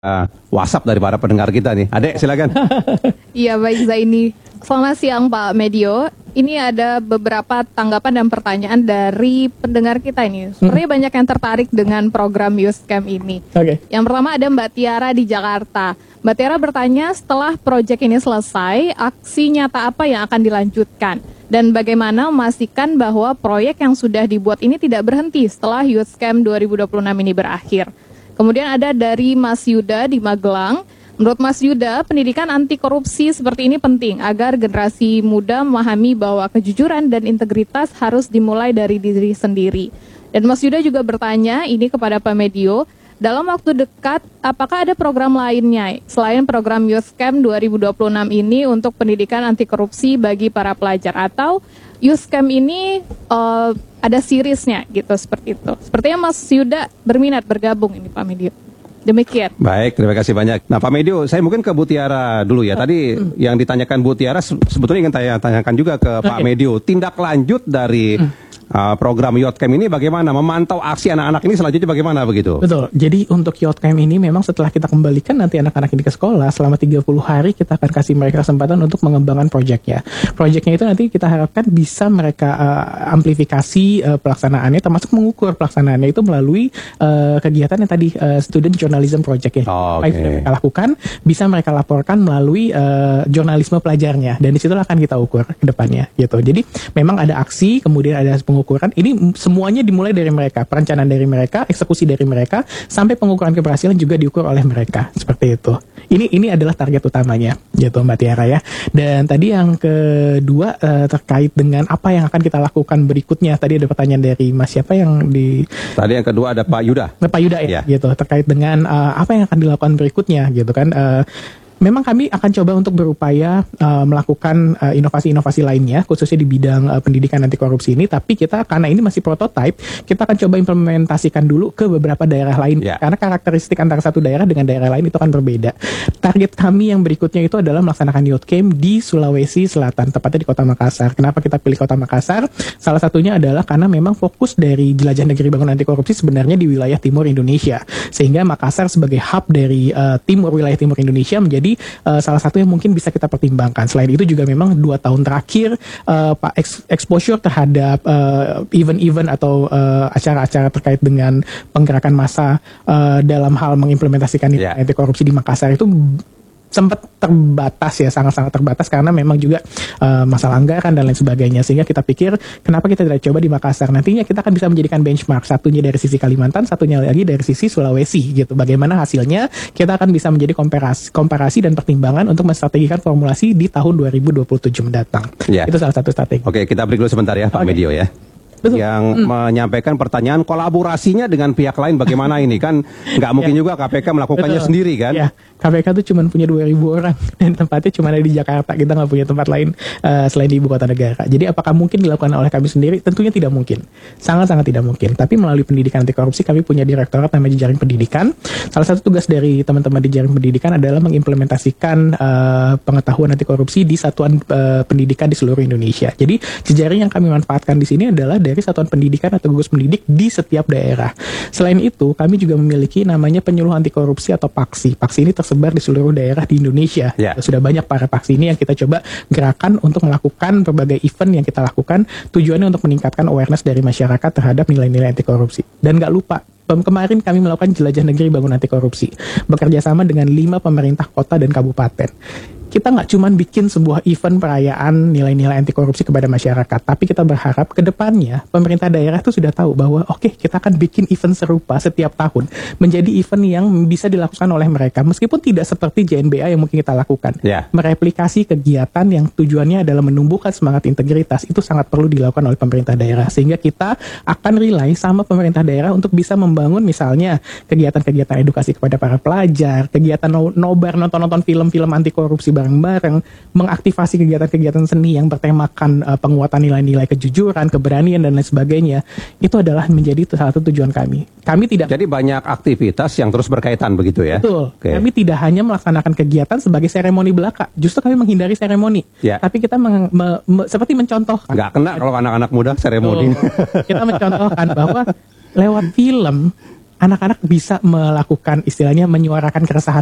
WhatsApp dari para pendengar kita nih. Adek, silakan. Iya, baik Zaini. Selamat siang Pak Medio. Ini ada beberapa tanggapan dan pertanyaan dari pendengar kita ini. Sepertinya banyak yang tertarik dengan program Youth Camp ini. Yang pertama ada Mbak Tiara di Jakarta. Mbak Tiara bertanya, setelah proyek ini selesai, aksi nyata apa yang akan dilanjutkan? Dan bagaimana memastikan bahwa proyek yang sudah dibuat ini tidak berhenti setelah Youth Camp 2026 ini berakhir? Kemudian ada dari Mas Yuda di Magelang. Menurut Mas Yuda, pendidikan anti korupsi seperti ini penting agar generasi muda memahami bahwa kejujuran dan integritas harus dimulai dari diri sendiri. Dan Mas Yuda juga bertanya ini kepada Pak Medio, dalam waktu dekat, apakah ada program lainnya selain program Youth Camp 2026 ini untuk pendidikan anti korupsi bagi para pelajar, atau Youth Camp ini ada seriesnya gitu, seperti itu. Sepertinya Mas Yuda berminat bergabung ini Pak Medio. Demikian. Baik, terima kasih banyak. Nah, Pak Medio, saya mungkin ke Bu Tiara dulu ya. Tadi yang ditanyakan Bu Tiara sebetulnya ingin tanyakan juga ke Pak Medio. Tindak lanjut dari program Youth Camp ini bagaimana? Memantau aksi anak-anak ini selanjutnya bagaimana begitu? Betul. Jadi untuk Youth Camp ini memang setelah kita kembalikan nanti anak-anak ini ke sekolah, selama 30 hari kita akan kasih mereka kesempatan untuk mengembangkan proyeknya. Proyeknya itu nanti kita harapkan bisa mereka amplifikasi pelaksanaannya, termasuk mengukur pelaksanaannya itu melalui kegiatan yang tadi Student Journalism Project ya. Yang sudah mereka lakukan, bisa mereka laporkan melalui jurnalisme pelajarnya, dan disitulah akan kita ukur ke depannya gitu. Jadi memang ada aksi, kemudian ada pengukuran, ini semuanya dimulai dari mereka, perencanaan dari mereka, eksekusi dari mereka, sampai pengukuran keberhasilan juga diukur oleh mereka, seperti itu. Ini adalah target utamanya, gitu Mbak Tiara ya. Dan tadi yang kedua terkait dengan apa yang akan kita lakukan berikutnya. Tadi ada pertanyaan dari Mas siapa yang di... Tadi yang kedua ada Pak Yuda. Pak Yuda ya, gitu. Terkait dengan apa yang akan dilakukan berikutnya, gitu kan. Memang kami akan coba untuk berupaya melakukan inovasi-inovasi lainnya, khususnya di bidang pendidikan anti korupsi ini. Tapi kita, karena ini masih prototype, kita akan coba implementasikan dulu ke beberapa daerah lain. Karena karakteristik antara satu daerah dengan daerah lain itu akan berbeda. Target kami yang berikutnya itu adalah melaksanakan Youth Camp di Sulawesi Selatan, tepatnya di Kota Makassar. Kenapa kita pilih Kota Makassar? Salah satunya adalah karena memang fokus dari Jelajah Negeri Bangun Anti Korupsi sebenarnya di wilayah timur Indonesia. Sehingga Makassar sebagai hub dari wilayah timur Indonesia menjadi salah satu yang mungkin bisa kita pertimbangkan. Selain itu juga memang 2 tahun terakhir exposure terhadap event-event atau acara-acara terkait dengan penggerakan massa dalam hal mengimplementasikan anti korupsi di Makassar itu sempat terbatas ya, sangat-sangat terbatas karena memang juga masalah anggaran dan lain sebagainya, sehingga kita pikir kenapa kita tidak coba di Makassar. Nantinya kita akan bisa menjadikan benchmark, satunya dari sisi Kalimantan, satunya lagi dari sisi Sulawesi gitu. Bagaimana hasilnya, kita akan bisa menjadi komparasi dan pertimbangan untuk menstrategikan formulasi di tahun 2027 mendatang. Itu salah satu strategi. Oke, kita break dulu sebentar ya Pak Medio ya. Betul. Yang menyampaikan pertanyaan kolaborasinya dengan pihak lain bagaimana ini, kan nggak mungkin juga KPK melakukannya sendiri kan? Ya, KPK tuh cuma punya 2.000 orang dan tempatnya cuma ada di Jakarta, kita nggak punya tempat lain selain di ibu kota negara. Jadi apakah mungkin dilakukan oleh kami sendiri? Tentunya tidak mungkin, sangat-sangat tidak mungkin. Tapi melalui pendidikan anti korupsi kami punya direktorat namanya Jejaring Pendidikan. Salah satu tugas dari teman-teman di Jejaring Pendidikan adalah mengimplementasikan pengetahuan anti korupsi di satuan pendidikan di seluruh Indonesia. Jadi jejaring yang kami manfaatkan di sini adalah dari satuan pendidikan atau gugus pendidik di setiap daerah. Selain itu, kami juga memiliki namanya penyuluh anti korupsi atau PAKSI. PAKSI ini tersebar di seluruh daerah di Indonesia. Sudah banyak para PAKSI ini yang kita coba gerakan untuk melakukan berbagai event yang kita lakukan, tujuannya untuk meningkatkan awareness dari masyarakat terhadap nilai-nilai anti korupsi. Dan nggak lupa, kemarin kami melakukan Jelajah Negeri Bangun Anti Korupsi, bekerja sama dengan 5 pemerintah kota dan kabupaten. Kita nggak cuma bikin sebuah event perayaan nilai-nilai anti korupsi kepada masyarakat, tapi kita berharap ke depannya pemerintah daerah itu sudah tahu bahwa oke, kita akan bikin event serupa setiap tahun, menjadi event yang bisa dilakukan oleh mereka, meskipun tidak seperti JNBA yang mungkin kita lakukan. Mereplikasi kegiatan yang tujuannya adalah menumbuhkan semangat integritas, itu sangat perlu dilakukan oleh pemerintah daerah, sehingga kita akan rely sama pemerintah daerah untuk bisa membangun misalnya kegiatan-kegiatan edukasi kepada para pelajar, kegiatan nobar, nonton-nonton film-film anti korupsi bareng-bareng, mengaktifasi kegiatan-kegiatan seni yang bertemakan penguatan nilai-nilai kejujuran, keberanian dan lain sebagainya. Itu adalah menjadi salah satu tujuan kami. Kami tidak. Jadi banyak aktivitas yang terus berkaitan begitu ya. Betul. Kami tidak hanya melaksanakan kegiatan sebagai seremoni belaka. Justru kami menghindari seremoni. Tapi kita seperti mencontohkan. Nggak kena kalau anak-anak muda seremoni. Kita mencontohkan bahwa lewat film anak-anak bisa melakukan istilahnya menyuarakan keresahan